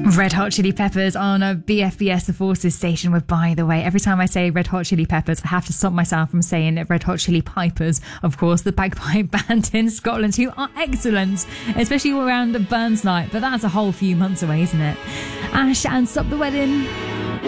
Red Hot Chili Peppers on a BFBS The Forces station. With, by the way, every time I say Red Hot Chili Peppers, I have to stop myself from saying Red Hot Chili Pipers, of course, the bagpipe band in Scotland, who are excellent, especially all around Burns Night. But that's a whole few months away, isn't it? Ash and Stop the Wedding.